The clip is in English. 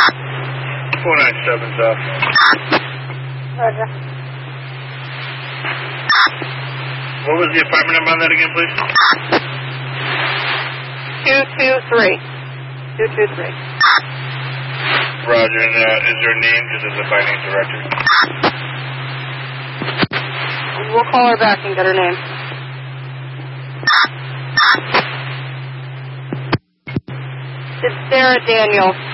497's up. Roger. What was the apartment number on that again, please? 223. 223. Roger, and is there a name, just as a by name director? We'll call her back and get her name. It's Sarah Daniels.